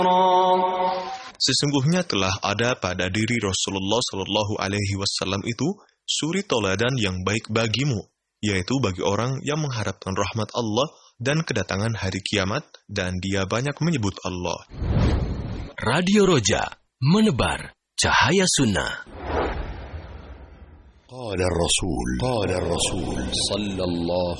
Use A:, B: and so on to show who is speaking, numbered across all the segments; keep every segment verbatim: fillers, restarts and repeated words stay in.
A: Sesungguhnya telah ada pada diri Rasulullah Shallallahu Alaihi Wasallam itu suri toladan yang baik bagimu, yaitu bagi orang yang mengharapkan rahmat Allah dan kedatangan hari kiamat, dan dia banyak menyebut Allah.
B: Radio Roja, menebar cahaya sunnah.
C: قال الرسول قال الرسول
B: صلى الله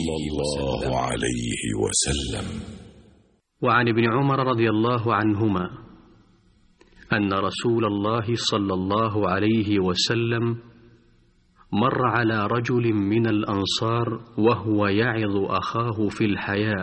B: عليه وسلم
D: وعن ابن عمر رضي الله عنهما أن رسول الله صلى الله عليه وسلم مر على رجل من الأنصار وهو يعظ أخاه في الحياء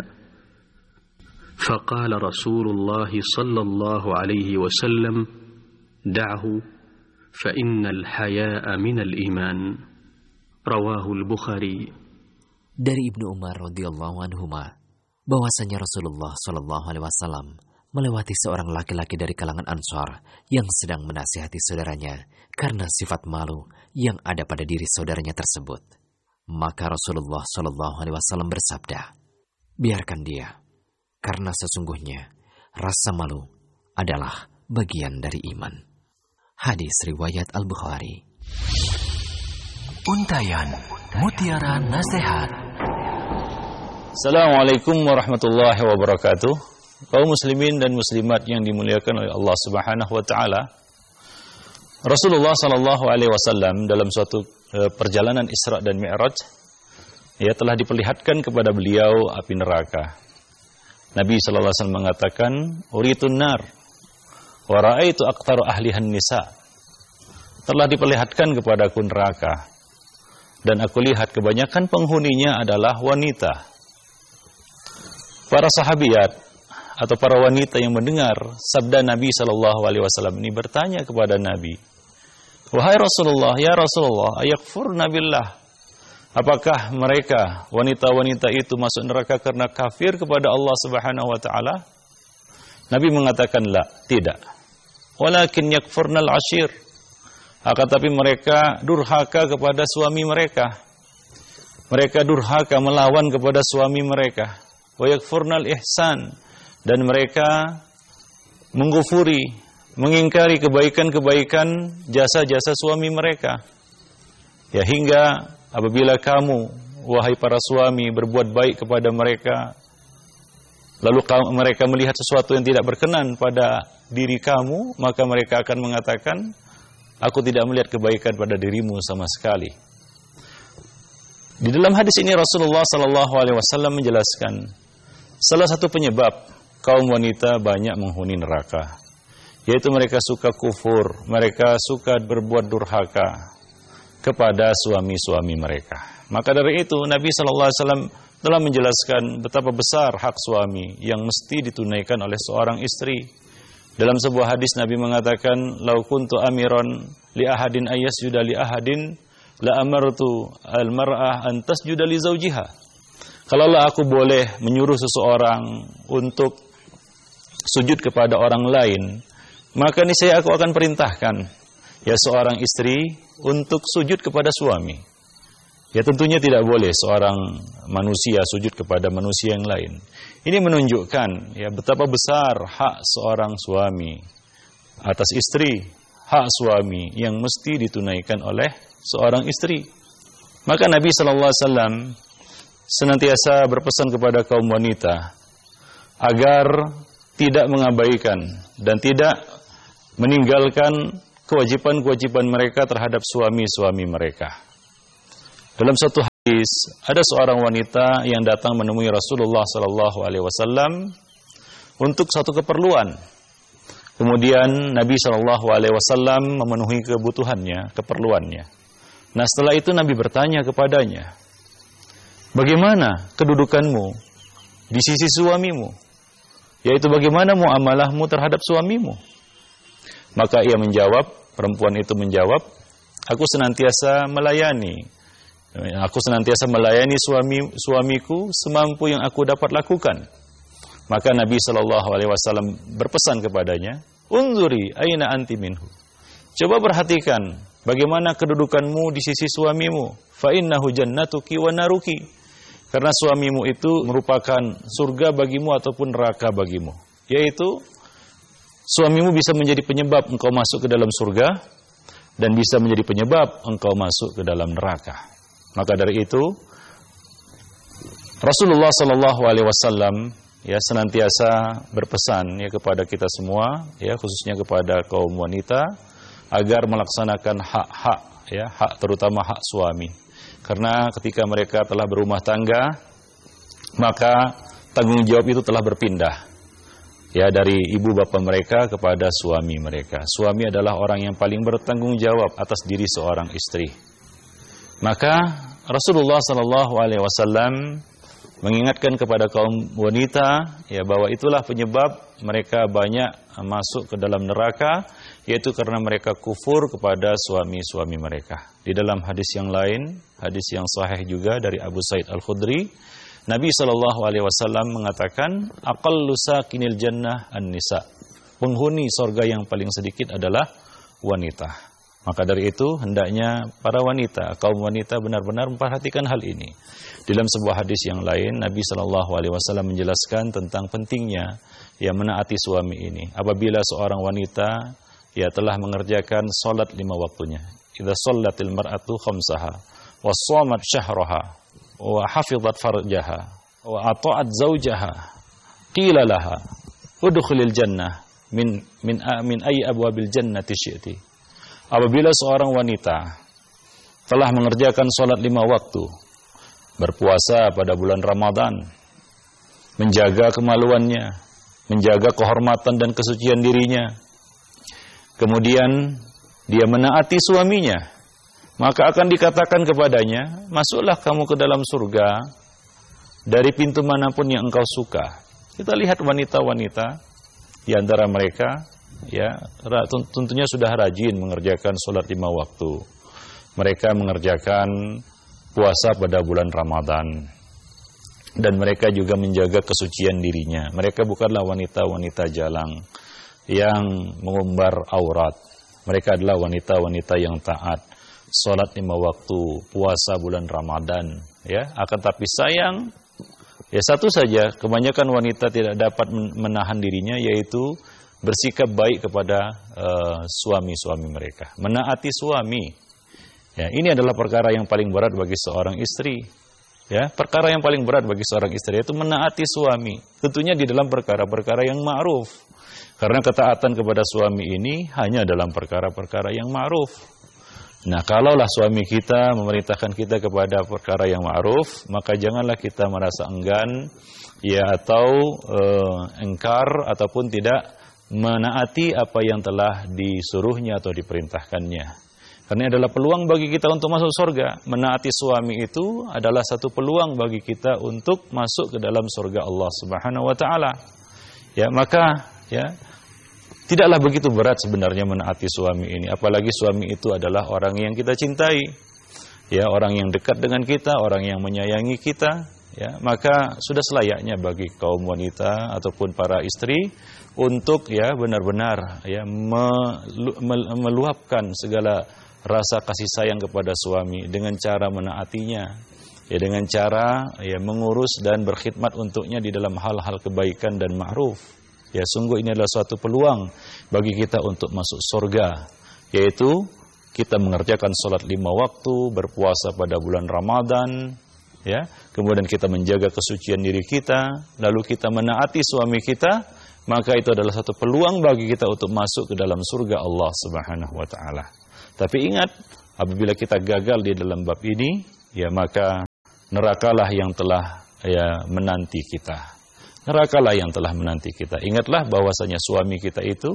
D: فقال رسول الله صلى الله عليه وسلم دعه فإن الحياء من الإيمان رواه البخاري.
E: Dari Ibnu Umar radhiyallahu anhuma bahwasanya Rasulullah shallallahu alaihi wasallam melewati seorang laki-laki dari kalangan Ansar yang sedang menasihati saudaranya karena sifat malu yang ada pada diri saudaranya tersebut. Maka Rasulullah shallallahu alaihi wasallam bersabda, biarkan dia, karena sesungguhnya rasa malu adalah bagian dari iman. Hadis riwayat Al-Bukhari.
B: Untayan Mutiara Nasihat.
F: Assalamualaikum warahmatullahi wabarakatuh. Kaum muslimin dan muslimat yang dimuliakan oleh Allah Subhanahu wa taala. Rasulullah sallallahu alaihi wasallam dalam suatu uh, perjalanan Isra dan Mi'raj, ya, telah diperlihatkan kepada beliau api neraka. Nabi sallallahu alaihi wasallam mengatakan, "Uritun nar wa ra'aitu aktsara ahlihan nisa." Telah diperlihatkan kepadaku neraka, dan aku lihat kebanyakan penghuninya adalah wanita. Para sahabiat atau para wanita yang mendengar sabda Nabi sallallahu alaihi wasallam ini bertanya kepada Nabi, "Wahai Rasulullah, ya Rasulullah, ayakfurna billah?" Apakah mereka, wanita-wanita itu masuk neraka karena kafir kepada Allah Subhanahu wa taala? Nabi mengatakan, "La, tidak. Walakin yakfurnal ashir." Akan tapi mereka durhaka kepada suami mereka. Mereka durhaka melawan kepada suami mereka. Wa yakfurnal ihsan, dan mereka menggufuri, mengingkari kebaikan-kebaikan jasa-jasa suami mereka. Ya, hingga apabila kamu, wahai para suami, berbuat baik kepada mereka, lalu kamu, mereka melihat sesuatu yang tidak berkenan pada diri kamu, maka mereka akan mengatakan, "Aku tidak melihat kebaikan pada dirimu sama sekali." Di dalam hadis ini Rasulullah sallallahu alaihi wasallam menjelaskan salah satu penyebab kaum wanita banyak menghuni neraka, yaitu mereka suka kufur, mereka suka berbuat durhaka kepada suami-suami mereka. Maka dari itu Nabi sallallahu alaihi wasallam telah menjelaskan betapa besar hak suami yang mesti ditunaikan oleh seorang istri. Dalam sebuah hadis Nabi mengatakan, "Lau kuntu amiran li ahadin ayyasjuda li ahadin la amartu al-mar'ah an tasjuda li zawjiha." Kalaulah aku boleh menyuruh seseorang untuk sujud kepada orang lain, maka niscaya aku akan perintahkan ya seorang istri untuk sujud kepada suami. Ya, tentunya tidak boleh seorang manusia sujud kepada manusia yang lain. Ini menunjukkan ya betapa besar hak seorang suami atas istri, hak suami yang mesti ditunaikan oleh seorang istri. Maka Nabi sallallahu alaihi wasallam senantiasa berpesan kepada kaum wanita agar tidak mengabaikan dan tidak meninggalkan kewajiban-kewajiban mereka terhadap suami-suami mereka. Dalam satu hadis, ada seorang wanita yang datang menemui Rasulullah sallallahu alaihi wasallam untuk satu keperluan. Kemudian Nabi sallallahu alaihi wasallam memenuhi kebutuhannya, keperluannya. Nah, setelah itu Nabi bertanya kepadanya, "Bagaimana kedudukanmu di sisi suamimu? Yaitu bagaimana muamalahmu terhadap suamimu?" Maka ia menjawab, perempuan itu menjawab, "Aku senantiasa melayani. Aku senantiasa melayani suami suamiku semampu yang aku dapat lakukan." Maka Nabi sallallahu alaihi wasallam berpesan kepadanya, "Unzuri aina anti minhu." Coba perhatikan bagaimana kedudukanmu di sisi suamimu. Fa innahu jannatuki wa naruki. Karena suamimu itu merupakan surga bagimu ataupun neraka bagimu. Yaitu suamimu bisa menjadi penyebab engkau masuk ke dalam surga dan bisa menjadi penyebab engkau masuk ke dalam neraka. Maka dari itu Rasulullah Shallallahu Alaihi Wasallam ya senantiasa berpesan ya kepada kita semua, ya khususnya kepada kaum wanita agar melaksanakan hak-hak, ya hak terutama hak suami. Karena ketika mereka telah berumah tangga, maka tanggung jawab itu telah berpindah ya dari ibu bapak mereka kepada suami mereka. Suami adalah orang yang paling bertanggung jawab atas diri seorang istri. Maka Rasulullah Shallallahu Alaihi Wasallam mengingatkan kepada kaum wanita ya bahwa itulah penyebab mereka banyak masuk ke dalam neraka, yaitu karena mereka kufur kepada suami-suami mereka. Di dalam hadis yang lain, hadis yang sahih juga dari Abu Sa'id Al-Khudri, Nabi shallallahu alaihi wasallam mengatakan, aqallu sakinil jannah an-nisa. Penghuni sorga yang paling sedikit adalah wanita. Maka dari itu hendaknya para wanita, kaum wanita benar-benar memperhatikan hal ini. Dalam sebuah hadis yang lain, Nabi shallallahu alaihi wasallam menjelaskan tentang pentingnya ya menaati suami ini. Apabila seorang wanita ya telah mengerjakan salat lima waktunya, idza shallatil mar'atu khamsaha wa shamat syahraha wa hafizat farjaha wa ata'at zawjaha qila laha udkhulil jannah min min min ayyi abwabil jannati syi'ti. Apabila seorang wanita telah mengerjakan salat lima waktu, berpuasa pada bulan Ramadan, menjaga kemaluannya, menjaga kehormatan dan kesucian dirinya, kemudian dia menaati suaminya, maka akan dikatakan kepadanya, masuklah kamu ke dalam surga dari pintu manapun yang engkau suka. Kita lihat wanita-wanita di antara mereka, ya tentunya sudah rajin mengerjakan sholat lima waktu. Mereka mengerjakan puasa pada bulan Ramadan, dan mereka juga menjaga kesucian dirinya. Mereka bukanlah wanita-wanita jalang yang mengumbar aurat. Mereka adalah wanita-wanita yang taat, sholat lima waktu, puasa bulan Ramadan. Ya, akan tapi sayang, ya satu saja, kebanyakan wanita tidak dapat menahan dirinya, yaitu bersikap baik kepada uh, suami-suami mereka, menaati suami. Ya, ini adalah perkara yang paling berat bagi seorang istri. Ya, perkara yang paling berat bagi seorang istri itu menaati suami. Tentunya di dalam perkara-perkara yang ma'ruf. Karena ketaatan kepada suami ini hanya dalam perkara-perkara yang ma'ruf. Nah, kalaulah suami kita memerintahkan kita kepada perkara yang ma'ruf, maka janganlah kita merasa enggan, ya atau uh, engkar ataupun tidak menaati apa yang telah disuruhnya atau diperintahkannya. Karena adalah peluang bagi kita untuk masuk surga. Menaati suami itu adalah satu peluang bagi kita untuk masuk ke dalam surga Allah Subhanahu wa taala. Ya, maka ya tidaklah begitu berat sebenarnya menaati suami ini, apalagi suami itu adalah orang yang kita cintai. Ya, orang yang dekat dengan kita, orang yang menyayangi kita, ya, maka sudah selayaknya bagi kaum wanita ataupun para istri untuk ya benar-benar ya melu, meluapkan segala rasa kasih sayang kepada suami dengan cara menaatinya, ya dengan cara ya mengurus dan berkhidmat untuknya di dalam hal-hal kebaikan dan ma'ruf. Ya, sungguh ini adalah suatu peluang bagi kita untuk masuk surga, yaitu kita mengerjakan sholat lima waktu, berpuasa pada bulan Ramadan, ya, kemudian kita menjaga kesucian diri kita, lalu kita menaati suami kita, maka itu adalah satu peluang bagi kita untuk masuk ke dalam surga Allah Subhanahu wa taala. Tapi ingat, apabila kita gagal di dalam bab ini, ya maka nerakalah yang telah ya menanti kita. Nerakalah yang telah menanti kita. Ingatlah bahwasanya suami kita itu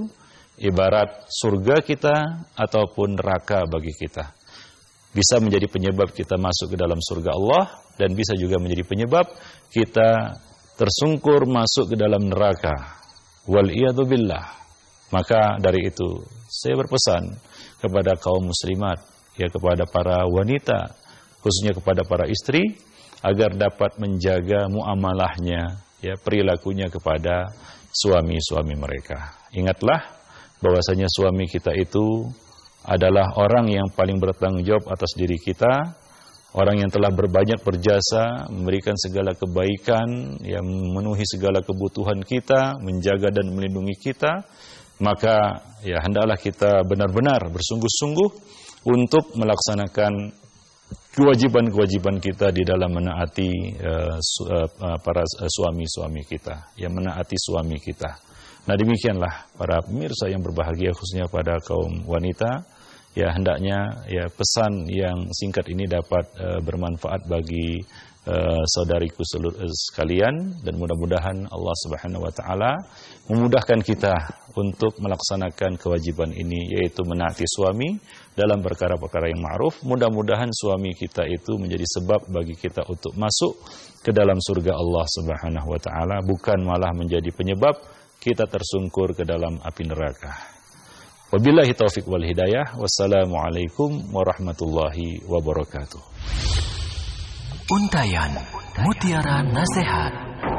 F: ibarat surga kita ataupun neraka bagi kita. Bisa menjadi penyebab kita masuk ke dalam surga Allah, dan bisa juga menjadi penyebab kita tersungkur masuk ke dalam neraka. Wal'iyadu billah. Maka dari itu saya berpesan kepada kaum muslimat, ya kepada para wanita, khususnya kepada para istri, agar dapat menjaga muamalahnya, ya perilakunya kepada suami-suami mereka. Ingatlah bahwasanya suami kita itu adalah orang yang paling bertanggung jawab atas diri kita, orang yang telah berbanyak berjasa, memberikan segala kebaikan, yang memenuhi segala kebutuhan kita, menjaga dan melindungi kita. Maka ya hendaklah kita benar-benar bersungguh-sungguh untuk melaksanakan kewajiban-kewajiban kita di dalam menaati uh, su, uh, para suami-suami kita, yang menaati suami kita. Nah demikianlah para pemirsa yang berbahagia, khususnya pada kaum wanita, ya hendaknya ya pesan yang singkat ini dapat uh, bermanfaat bagi uh, saudariku seluruh, uh, sekalian, dan mudah-mudahan Allah Subhanahu wa taala memudahkan kita untuk melaksanakan kewajiban ini, yaitu menaati suami dalam perkara-perkara yang ma'ruf. Mudah-mudahan suami kita itu menjadi sebab bagi kita untuk masuk ke dalam surga Allah Subhanahu wa taala, bukan malah menjadi penyebab kita tersungkur ke dalam api neraka. Wabillahi taufiq wal hidayah. Wassalamualaikum warahmatullahi wabarakatuh.
B: Untayan Mutiara Nasihat.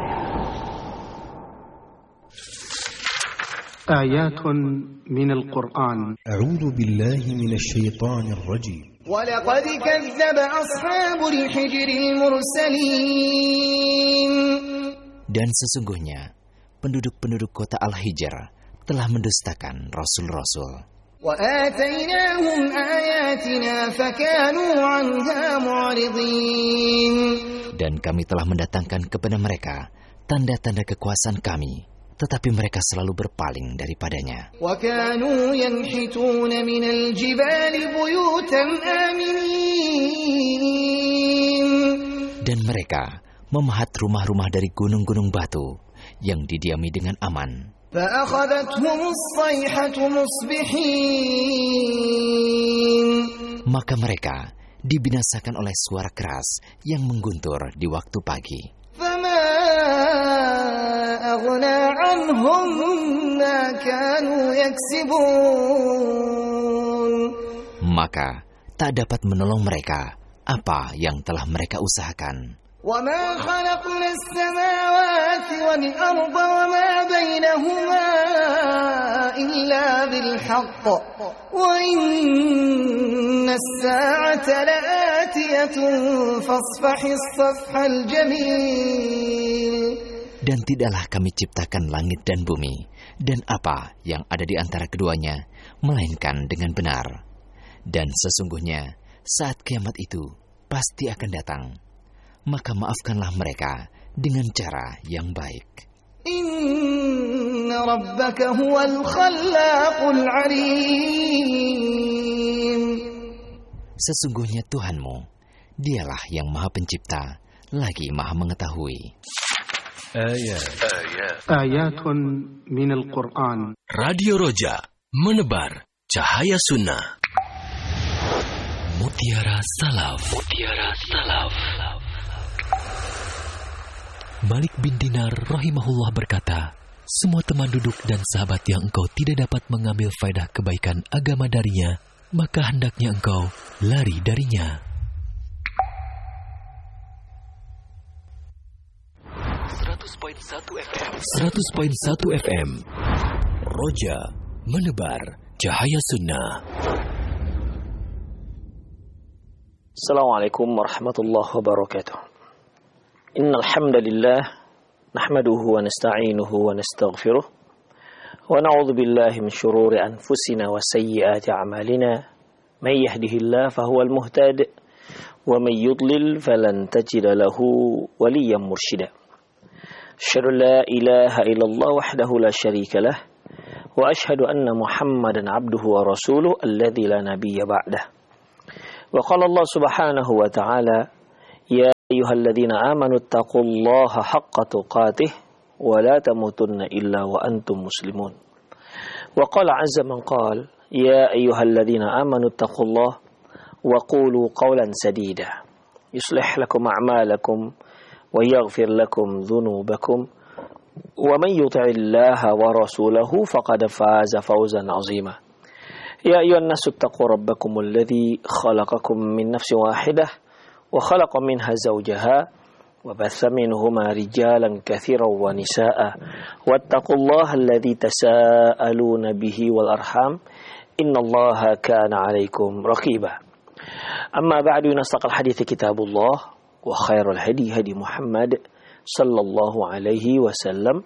D: آيات من القرآن.
C: أعوذ بالله من الشيطان الرجيم.
G: ولقد كذب أصحاب الحجر المرسلين.
E: Dan sesungguhnya penduduk-penduduk kota Al-Hijr telah mendustakan rasul-rasul.
G: وآتيناهم آياتنا فكانوا عنها معرضين.
E: Dan kami telah mendatangkan kepada mereka tanda-tanda kekuasaan kami, tetapi mereka selalu berpaling daripadanya.
G: وكانوا ينحتون من الجبال بيوتا آمنين.
E: Dan mereka memahat rumah-rumah dari gunung-gunung batu yang didiami dengan aman.
G: فأخذتهم الصيحة مصبحين.
E: Maka mereka dibinasakan oleh suara keras yang mengguntur di waktu pagi.
G: فما أغنى عنهم ما كانوا يكسبون.
E: Maka tak dapat menolong mereka apa yang telah mereka usahakan.
G: وما خلقنا السماوات والأرض وما بينهما إلا بالحق وإن الساعة لآتية فاصفح الصفح الجميل.
E: Dan tidaklah kami ciptakan langit dan bumi dan apa yang ada di antara keduanya, melainkan dengan benar. Dan sesungguhnya saat kiamat itu pasti akan datang. Maka maafkanlah mereka dengan cara yang baik.
G: Inna rabbaka huwal khallaqul alim.
E: Sesungguhnya Tuhanmu, dialah yang maha pencipta, lagi maha mengetahui.
B: Ayat.
D: Ayatun minal Qur'an.
B: Radio Roja, menebar cahaya sunnah. Mutiara Salaf. Mutiara Salaf. Malik bin Dinar rahimahullah berkata, semua teman duduk dan sahabat yang engkau tidak dapat mengambil faedah kebaikan agama darinya, maka hendaknya engkau lari darinya. seratus koma satu F M seratus koma satu F M Roja, menebar cahaya sunnah.
H: Assalamualaikum warahmatullahi wabarakatuh. Innal hamdalillah nahmaduhu wa nasta'inuhu wa nastaghfiruh wa na'udzu billahi min shururi anfusina wa sayyiati a'malina may yahdihillahu fahuwal muhtadi wa may yudlil falan tajida lahu waliyyan mursyida. Asyhadu an la ilaha illallah wahdahu la syarika lah wa asyhadu anna Muhammadan 'abduhu wa rasuluhu alladzi la nabiyya ba'dah. Wa qala Allah subhanahu wa ta'ala, ya ayyuhalladzina amanu taqullaha haqqa tuqatih wa la tamutunna illa wa antum muslimun. Wa qala 'azza man qala, ya ayyuhalladzina amanu taqullaha wa qulu qawlan sadida yuslih lakum a'malakum wa yaghfir lakum dhunubakum wa man yuti'illaha wa rasulahu faqad faza fawzan 'azima. Ya ayyuhan nasu taqu rabbakumul ladzi khalaqakum min nafsin wahidah wa khalaqa minha zawjaha wa batha minhuma rijalan katsiran wa nisaa'a wattaqullaha alladzi tasaaluna bihi wal arham innallaha kana 'alaikum raqiba. Amma ba'du, nasaqal hadithi kitabullah wa khairul hadi hadi Muhammad sallallahu alaihi wasallam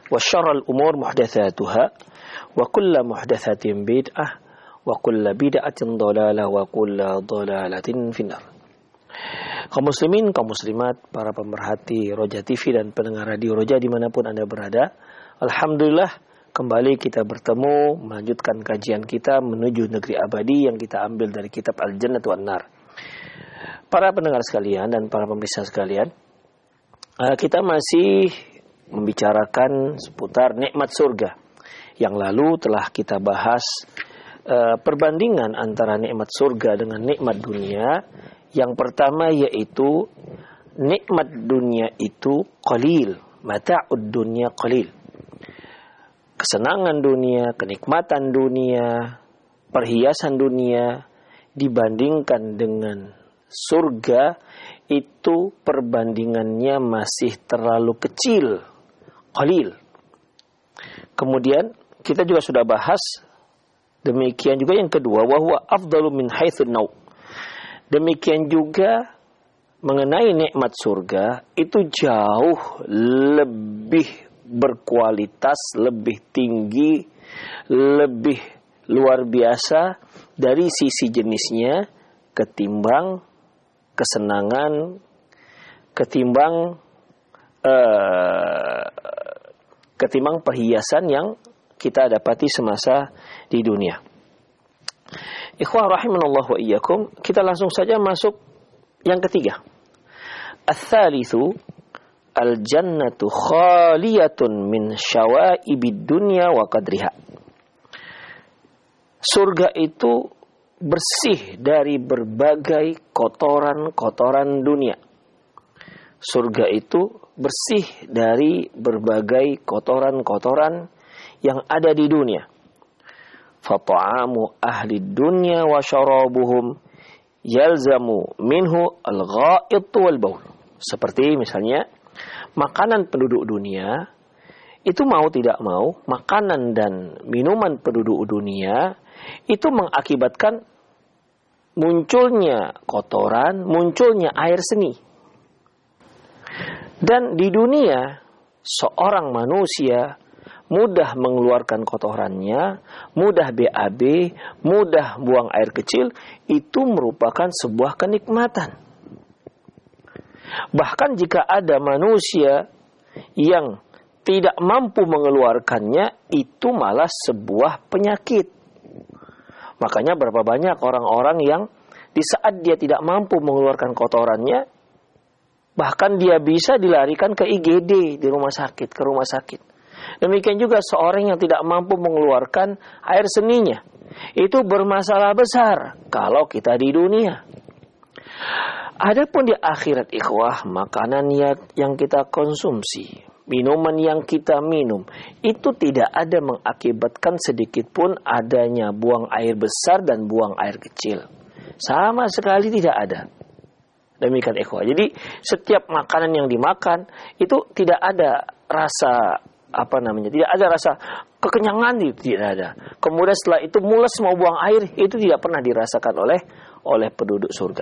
H: wa syarrul umur muhdatsatuha wa kullu muhdatsatin bid'ah wa kullu bid'atin dhalalah wa kullu dhalalatin finnar. Kaum muslimin, kaum muslimat, para pemerhati Roja T V dan pendengar radio Roja dimanapun Anda berada, alhamdulillah kembali kita bertemu melanjutkan kajian kita menuju negeri abadi yang kita ambil dari kitab Al-Jannatu Wan-Nar. Para pendengar sekalian dan para pemirsa sekalian, kita masih membicarakan seputar nikmat surga. Yang lalu telah kita bahas uh, perbandingan antara nikmat surga dengan nikmat dunia. Yang pertama yaitu nikmat dunia itu qalil, mata'ud dunia qalil. Kesenangan dunia, kenikmatan dunia, perhiasan dunia dibandingkan dengan surga itu perbandingannya masih terlalu kecil, qalil. Kemudian kita juga sudah bahas demikian juga yang kedua, wa huwa afdalu min haitsun naw. Demikian juga mengenai nikmat surga itu jauh lebih berkualitas, lebih tinggi, lebih luar biasa dari sisi jenisnya ketimbang kesenangan, ketimbang uh, ketimbang perhiasan yang kita dapati semasa di dunia. Ikhwah rahimanallah wa iyyakum, kita langsung saja masuk yang ketiga. Ats-tsalitsu al-jannatu khaliyatun min syawaibid dunya wa qadriha. Surga itu bersih dari berbagai kotoran-kotoran dunia. Surga itu bersih dari berbagai kotoran-kotoran yang ada di dunia. Fata'amu ahli dunya wa syarabuhum yalzamu minhu al-gha'it wal baul. Seperti misalnya makanan penduduk dunia itu mau tidak mau, makanan dan minuman penduduk dunia itu mengakibatkan munculnya kotoran, munculnya air seni. Dan di dunia seorang manusia mudah mengeluarkan kotorannya, mudah B A B, mudah buang air kecil, itu merupakan sebuah kenikmatan. Bahkan jika ada manusia yang tidak mampu mengeluarkannya, itu malah sebuah penyakit. Makanya berapa banyak orang-orang yang di saat dia tidak mampu mengeluarkan kotorannya, bahkan dia bisa dilarikan ke I G D di rumah sakit, ke rumah sakit. Demikian juga seorang yang tidak mampu mengeluarkan air seninya. Itu bermasalah besar kalau kita di dunia. Adapun di akhirat ikhwah, makanan yang kita konsumsi, minuman yang kita minum, itu tidak ada mengakibatkan sedikit pun adanya buang air besar dan buang air kecil. Sama sekali tidak ada. Demikian ikhwah. Jadi setiap makanan yang dimakan itu tidak ada rasa apa namanya, tidak ada rasa kekenyangan, itu tidak ada. Kemudian setelah itu mules mau buang air, itu tidak pernah dirasakan oleh oleh penduduk surga.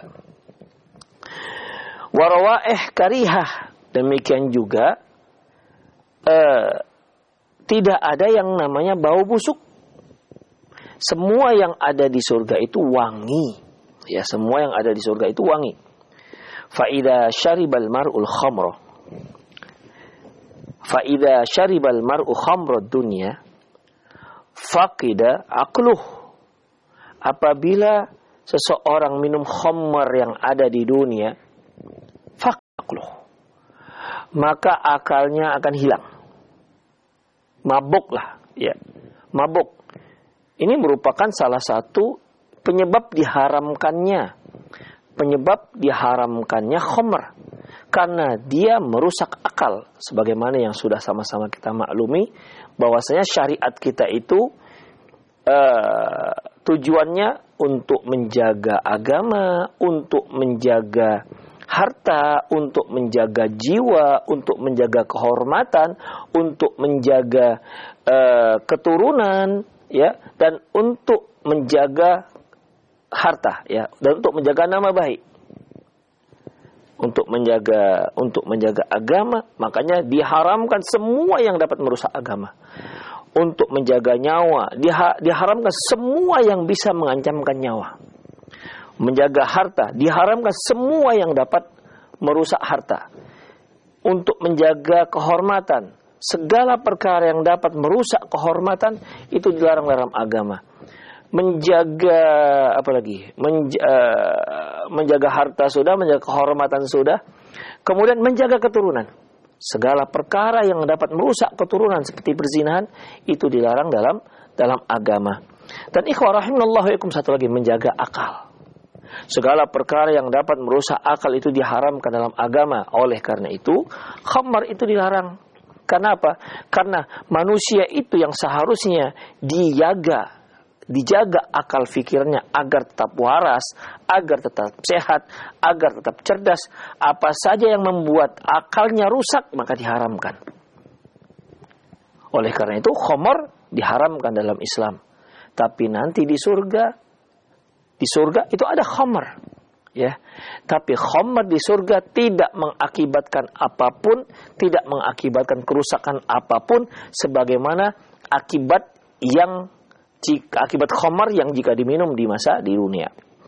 H: Warawaih karihah, demikian juga eh, tidak ada yang namanya bau busuk. Semua yang ada di surga itu wangi. Ya, semua yang ada di surga itu wangi. Fa idza syaribal mar'ul khamra Fa'idha syaribal mar'u khamrad dunya faqida aqluh. Apabila seseorang minum khamr yang ada di dunia, faqluh, maka akalnya akan hilang. Mabuklah, ya. Mabuk. Ini merupakan salah satu penyebab diharamkannya. Penyebab diharamkannya khamr. Karena dia merusak akal. Sebagaimana yang sudah sama-sama kita maklumi, bahwasanya syariat kita itu uh, tujuannya untuk menjaga agama, untuk menjaga harta, untuk menjaga jiwa, untuk menjaga kehormatan, untuk menjaga uh, keturunan, ya, dan untuk menjaga harta, ya, dan untuk menjaga nama baik. untuk menjaga untuk menjaga agama, makanya diharamkan semua yang dapat merusak agama. Untuk menjaga nyawa, diha, diharamkan semua yang bisa mengancamkan nyawa. Menjaga harta, diharamkan semua yang dapat merusak harta. Untuk menjaga kehormatan, segala perkara yang dapat merusak kehormatan itu dilarang dalam agama. Menjaga apa lagi? Menja, uh, menjaga harta sudah, menjaga kehormatan sudah. Kemudian menjaga keturunan. Segala perkara yang dapat merusak keturunan seperti perzinahan itu dilarang dalam dalam agama. Dan ikhwah rahimallahu yakum, satu lagi, menjaga akal. Segala perkara yang dapat merusak akal itu diharamkan dalam agama. Oleh karena itu, khamar itu dilarang. Kenapa? Karena manusia itu yang seharusnya dijaga dijaga akal fikirnya agar tetap waras, agar tetap sehat, agar tetap cerdas. Apa saja yang membuat akalnya rusak maka diharamkan. Oleh karena itu khamar diharamkan dalam Islam. Tapi nanti di surga, di surga itu ada khamar, ya. Tapi khamar di surga tidak mengakibatkan apapun, tidak mengakibatkan kerusakan apapun, sebagaimana akibat yang Jika, akibat khamar yang jika diminum di masa di dunia.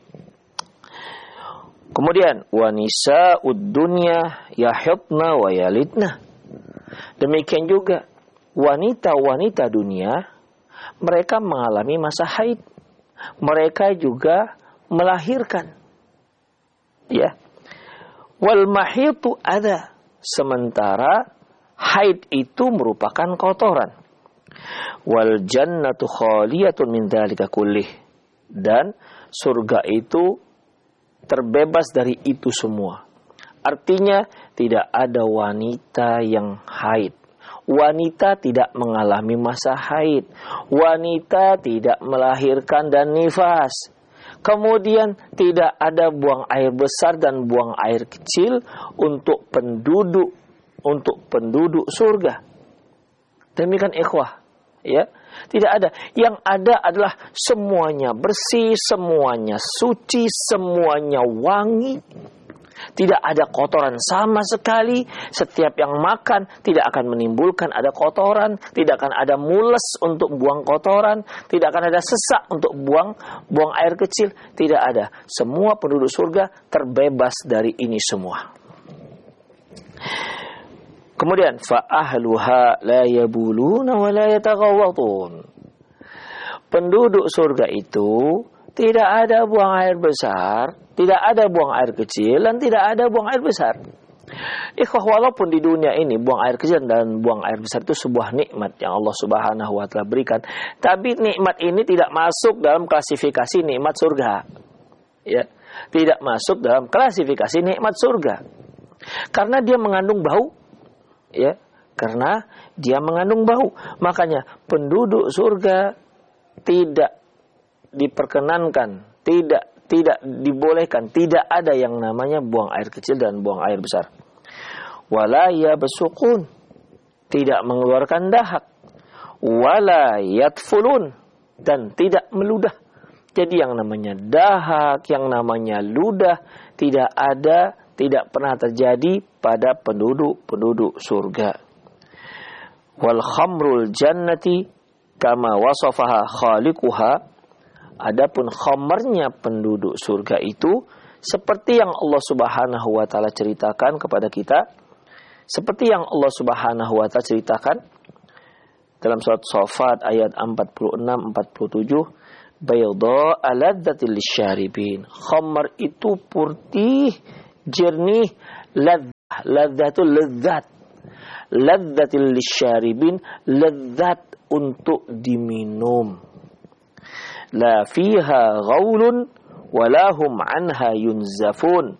H: Kemudian wanisa ud-dunya yahidna wa yalidna. Demikian juga wanita-wanita dunia, mereka mengalami masa haid. Mereka juga melahirkan. Ya. Wal mahitu ada. Sementara haid itu merupakan kotoran. Wal jannatu khaliyatun min dzalika kullih. Dan surga itu terbebas dari itu semua. Artinya tidak ada wanita yang haid. Wanita tidak mengalami masa haid. Wanita tidak melahirkan dan nifas. Kemudian tidak ada buang air besar dan buang air kecil untuk penduduk untuk penduduk surga. Demikian ikhwah. Ya, tidak ada. Yang ada adalah semuanya bersih, semuanya suci, semuanya wangi. Tidak ada kotoran sama sekali. Setiap yang makan tidak akan menimbulkan ada kotoran, tidak akan ada mules untuk buang kotoran, tidak akan ada sesak untuk buang buang air kecil, tidak ada. Semua penduduk surga terbebas dari ini semua. Kemudian fa'ahluha la yabuluna wa la yataghawwatun. Penduduk surga itu tidak ada buang air besar, tidak ada buang air kecil, dan tidak ada buang air besar. Ikhwah, walaupun di dunia ini buang air kecil dan buang air besar itu sebuah nikmat yang Allah Subhanahu wa taala berikan, tapi nikmat ini tidak masuk dalam klasifikasi nikmat surga. Ya, tidak masuk dalam klasifikasi nikmat surga. Karena dia mengandung bau. Ya, karena dia mengandung bau. Makanya penduduk surga tidak diperkenankan, tidak tidak dibolehkan, tidak ada yang namanya buang air kecil dan buang air besar. Wala yabsuqun, tidak mengeluarkan dahak. Wala yatfulun, dan tidak meludah. Jadi yang namanya dahak, yang namanya ludah tidak ada, tidak pernah terjadi pada penduduk-penduduk surga. Wal khamrul jannati kama wasafaha khaliquha. Adapun khamarnya penduduk surga itu seperti yang Allah Subhanahu wa taala ceritakan kepada kita, seperti yang Allah Subhanahu wa taala ceritakan dalam surat Shafat ayat empat puluh enam empat puluh tujuh, bayda aladzatil lisyaribin. Khamar itu putih, jernih, ladzah, ladzatul ladzat. Ladzatil lisyaribin, ladzat untuk diminum. La fiha ghaulun walahum anha yunzafun.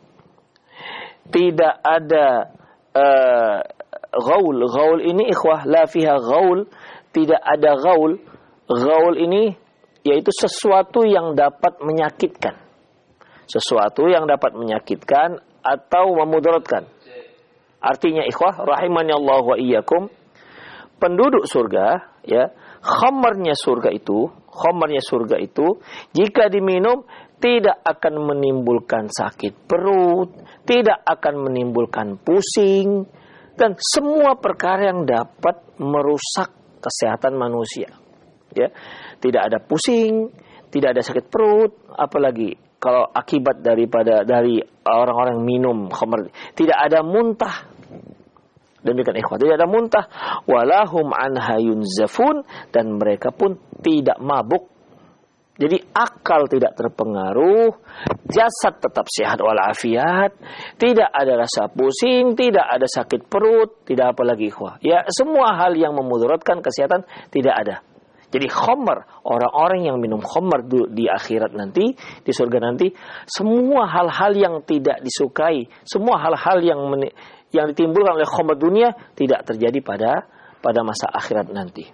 H: Tidak ada uh, ghaul. Ghaul ini ikhwah, la fiha ghaul, tidak ada ghaul. Ghaul ini yaitu sesuatu yang dapat menyakitkan. Sesuatu yang dapat menyakitkan atau memudaratkan. Artinya ikhwah rahimani Allah wa iyyakum, penduduk surga, ya, khamarnya surga itu, khamarnya surga itu jika diminum tidak akan menimbulkan sakit perut, tidak akan menimbulkan pusing, dan semua perkara yang dapat merusak kesehatan manusia. Ya, tidak ada pusing, tidak ada sakit perut, apalagi kalau akibat daripada dari orang-orang minum khamr, tidak ada muntah. Demikian ikhwah, tidak ada muntah, walahum anha yunzafun, dan mereka pun tidak mabuk. Jadi akal tidak terpengaruh, jasad tetap sehat walafiat, tidak ada rasa pusing, tidak ada sakit perut, tidak apa lagi ikhwah. Ya, semua hal yang memudaratkan kesehatan tidak ada. Jadi khamr, orang-orang yang minum khamr di akhirat nanti, di surga nanti, semua hal-hal yang tidak disukai, semua hal-hal yang men- yang ditimbulkan oleh khamr dunia tidak terjadi pada pada masa akhirat nanti.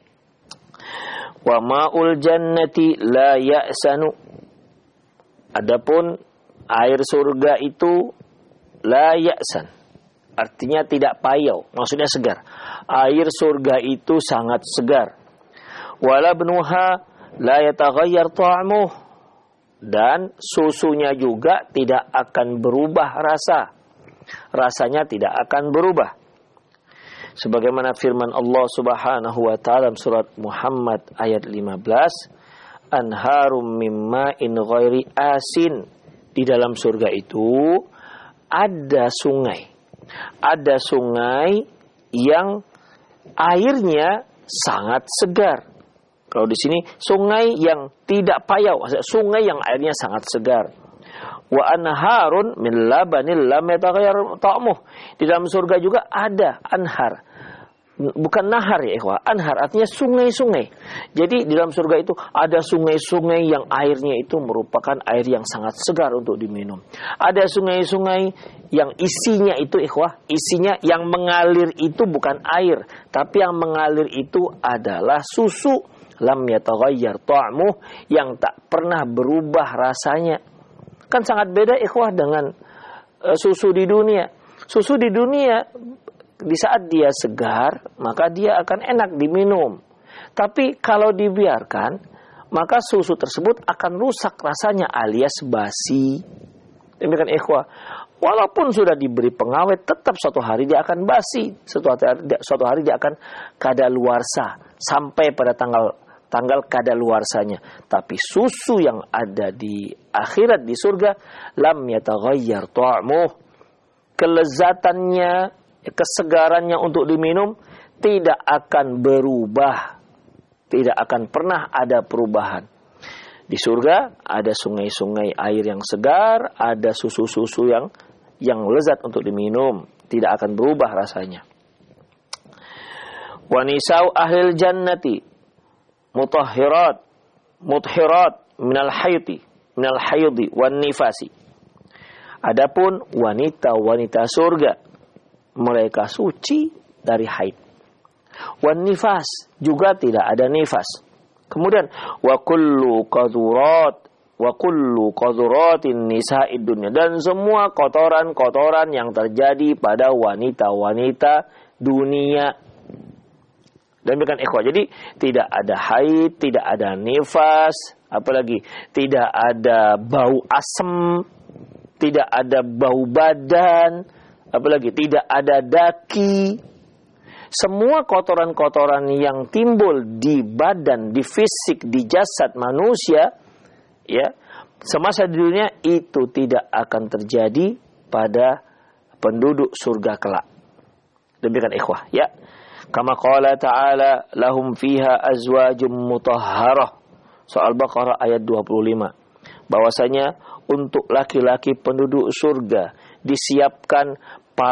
H: Wa ma'ul jannati la ya'sanu. Adapun air surga itu la ya'san, artinya tidak payau, maksudnya segar. Air surga itu sangat segar. Wala bnuha la yataghayyar ta'muh, dan susunya juga tidak akan berubah rasa. Rasanya tidak akan berubah. Sebagaimana firman Allah Subhanahu wa taala surat Muhammad ayat lima belas, anharum mimma in ghairi asin. Di dalam surga itu ada sungai. Ada sungai yang airnya sangat segar. Kalau di sini sungai yang tidak payau, sungai yang airnya sangat segar. Wa anharun min labanil lam yataghayyar ta'muh. Di dalam surga juga ada anhar. Bukan nahar ya ikhwah, anhar artinya sungai-sungai. Jadi di dalam surga itu ada sungai-sungai yang airnya itu merupakan air yang sangat segar untuk diminum. Ada sungai-sungai yang isinya itu ikhwah, isinya yang mengalir itu bukan air, tapi yang mengalir itu adalah susu. Lam yataghayyar ta'muh, yang tak pernah berubah rasanya. Kan sangat beda ikhwah dengan uh, susu di dunia. Susu di dunia di saat dia segar, maka dia akan enak diminum. Tapi kalau dibiarkan, maka susu tersebut akan rusak rasanya alias basi. Demikian ikhwah. Walaupun sudah diberi pengawet, tetap suatu hari dia akan basi. Suatu hari, suatu hari dia akan kadaluarsa sampai pada tanggal tanggal kadaluarsanya. Tapi susu yang ada di akhirat di surga, lam yataghayyar ta'muh, kelezatannya, kesegarannya untuk diminum tidak akan berubah, tidak akan pernah ada perubahan. Di surga ada sungai-sungai air yang segar, ada susu-susu yang yang lezat untuk diminum, tidak akan berubah rasanya. Wa nisa'u ahlil jannati mutahhirat mutahhirat minal hayti minal haydhi wan nifasi. Adapun wanita-wanita surga, mereka suci dari haid. Wan nifas, juga tidak ada nifas. Kemudian wa kullu qadurat wa kullu qaduratin nisa'id dunya, dan semua kotoran-kotoran yang terjadi pada wanita-wanita dunia. Demikian ikhwah. Jadi tidak ada haid, tidak ada nifas, apalagi tidak ada bau asem, tidak ada bau badan, apalagi tidak ada daki. Semua kotoran-kotoran yang timbul di badan, di fisik, di jasad manusia, ya, semasa di dunia itu tidak akan terjadi pada penduduk surga kelak. Demikian ikhwah, ya. Kama qala ta'ala lahum fiha azwajum mutahharah. Soal Baqarah ayat dua puluh lima. Bahwasanya untuk laki-laki penduduk surga disiapkan